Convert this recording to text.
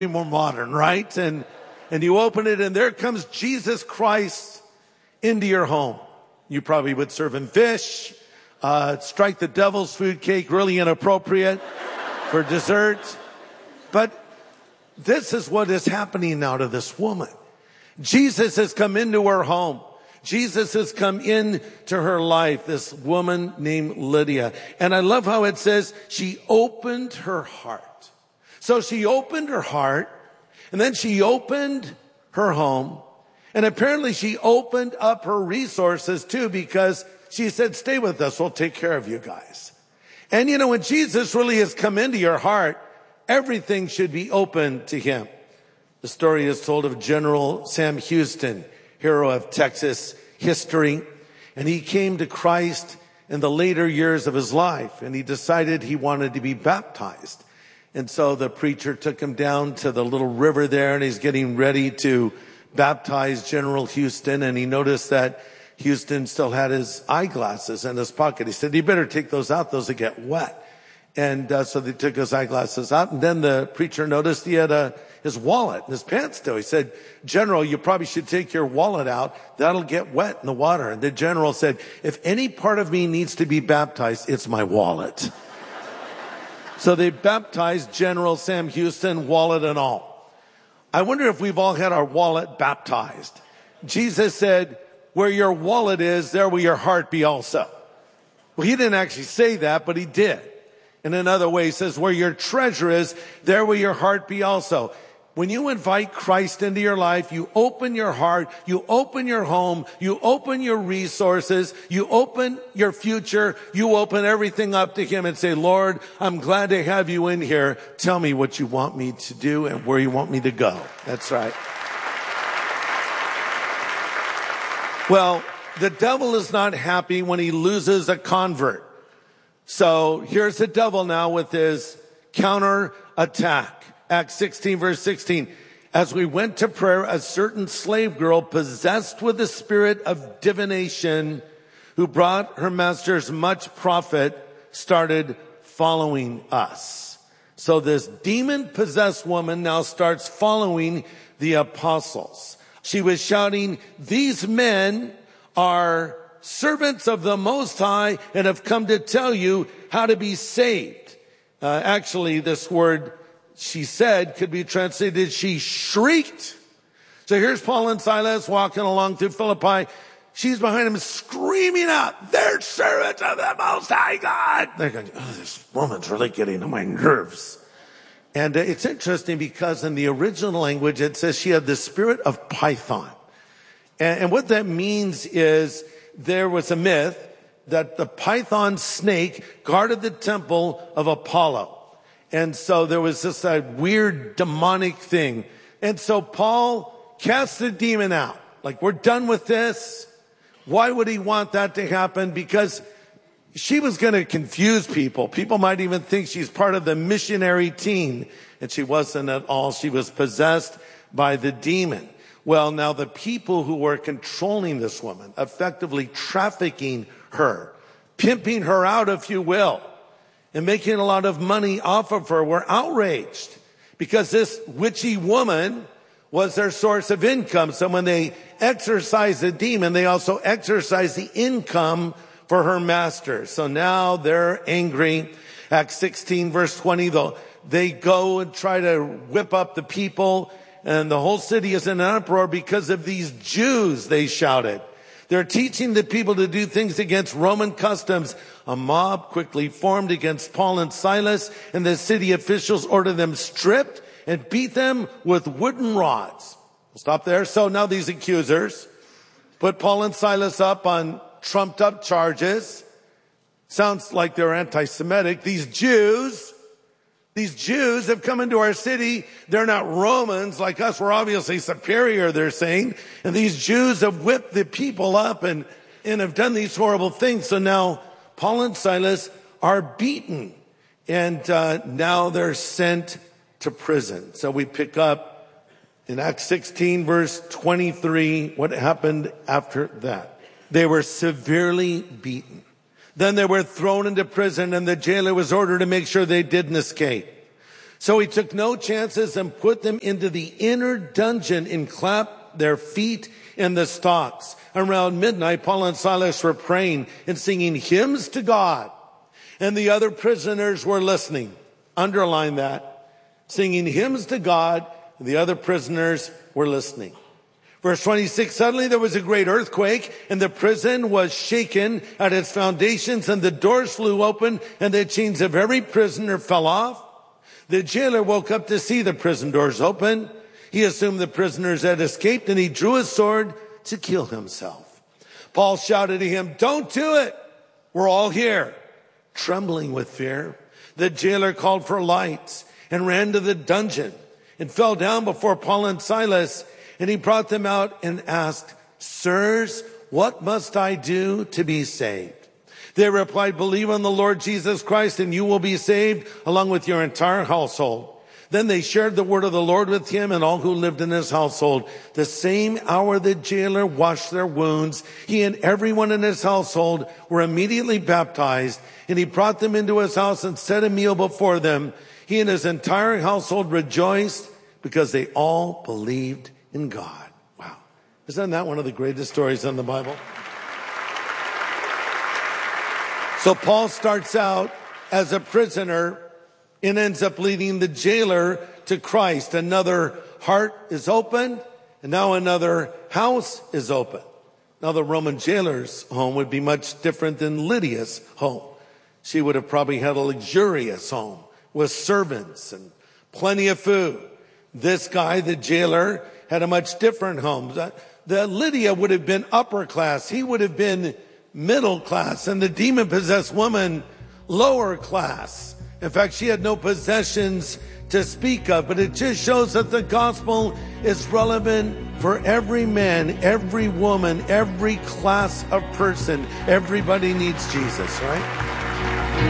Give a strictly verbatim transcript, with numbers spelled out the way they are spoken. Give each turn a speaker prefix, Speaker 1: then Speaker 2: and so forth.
Speaker 1: more modern, right? And, and you open it and there comes Jesus Christ into your home. You probably would serve him fish, uh, strike the devil's food cake, really inappropriate for dessert. But this is what is happening now to this woman. Jesus has come into her home. Jesus has come into her life, this woman named Lydia. And I love how it says she opened her heart. So she opened her heart, and then she opened her home, and apparently she opened up her resources too, because she said, stay with us, we'll take care of you guys. And you know, when Jesus really has come into your heart, everything should be open to him. The story is told of General Sam Houston, hero of Texas history, and he came to Christ in the later years of his life, and he decided he wanted to be baptized. And so the preacher took him down to the little river there, and he's getting ready to baptize General Houston, and he noticed that Houston still had his eyeglasses in his pocket. He said, you better take those out, those will get wet. And uh, so they took his eyeglasses out, and then the preacher noticed he had a, his wallet in his pants still. He said, General, you probably should take your wallet out. That'll get wet in the water. And the general said, if any part of me needs to be baptized, it's my wallet. So they baptized General Sam Houston, wallet and all. I wonder if we've all had our wallet baptized. Jesus said, where your wallet is, there will your heart be also. Well, he didn't actually say that, but he did. In another way, he says, where your treasure is, there will your heart be also. When you invite Christ into your life, you open your heart, you open your home, you open your resources, you open your future, you open everything up to him and say, Lord, I'm glad to have you in here. Tell me what you want me to do and where you want me to go. That's right. Well, the devil is not happy when he loses a convert. So here's the devil now with his counter attack. Acts sixteen verse sixteen. As we went to prayer, a certain slave girl possessed with the spirit of divination, who brought her masters much profit, started following us. So this demon-possessed woman now starts following the apostles. She was shouting, these men are servants of the Most High and have come to tell you how to be saved. Uh, actually, this word she said could be translated, she shrieked. So here's Paul and Silas walking along through Philippi. She's behind him screaming out, they're servants of the Most High God. They're going, oh, this woman's really getting on my nerves. And uh, it's interesting because in the original language, it says she had the spirit of Python. And, and what that means is there was a myth that the python snake guarded the temple of Apollo. And so there was this uh, weird demonic thing. And so Paul cast the demon out. Like, we're done with this. Why would he want that to happen? Because she was going to confuse people. People might even think she's part of the missionary team. And she wasn't at all. She was possessed by the demon. Well, now the people who were controlling this woman, effectively trafficking her, pimping her out, if you will, and making a lot of money off of her, were outraged because this witchy woman was their source of income. So when they exorcised the demon, they also exorcised the income for her master. So now they're angry. Acts sixteen verse twenty, though, they go and try to whip up the people, and the whole city is in an uproar because of these Jews, they shouted. They're teaching the people to do things against Roman customs. A mob quickly formed against Paul and Silas, and the city officials ordered them stripped and beat them with wooden rods. We'll stop there. So now these accusers put Paul and Silas up on trumped up charges. Sounds like they're anti-Semitic. These Jews, these Jews have come into our city. They're not Romans like us. We're obviously superior, they're saying. And these Jews have whipped the people up and, and have done these horrible things. So now Paul and Silas are beaten, and uh, now they're sent to prison. So we pick up in Acts sixteen verse twenty-three, what happened after that. They were severely beaten. Then they were thrown into prison, and the jailer was ordered to make sure they didn't escape. So he took no chances and put them into the inner dungeon and clapped their feet in the stocks. Around midnight, Paul and Silas were praying and singing hymns to God. And the other prisoners were listening. Underline that. Singing hymns to God, and the other prisoners were listening. Verse twenty-six, suddenly there was a great earthquake, and the prison was shaken at its foundations, and the doors flew open, and the chains of every prisoner fell off. The jailer woke up to see the prison doors open. He assumed the prisoners had escaped, and he drew his sword to kill himself. Paul shouted to him, "Don't do it. We're all here." Trembling with fear, the jailer called for lights and ran to the dungeon and fell down before Paul and Silas. And he brought them out and asked, "Sirs, what must I do to be saved?" They replied, "Believe on the Lord Jesus Christ and you will be saved along with your entire household." Then they shared the word of the Lord with him and all who lived in his household. The same hour the jailer washed their wounds, he and everyone in his household were immediately baptized. And he brought them into his house and set a meal before them. He and his entire household rejoiced because they all believed in God. Wow. Isn't that one of the greatest stories in the Bible? So Paul starts out as a prisoner and ends up leading the jailer to Christ. Another heart is opened, and now another house is open. Now the Roman jailer's home would be much different than Lydia's home. She would have probably had a luxurious home with servants and plenty of food. This guy, the jailer, had a much different home. The, the Lydia would have been upper class. He would have been middle class, and the demon-possessed woman, lower class. In fact, she had no possessions to speak of, but it just shows that the gospel is relevant for every man, every woman, every class of person. Everybody needs Jesus, right?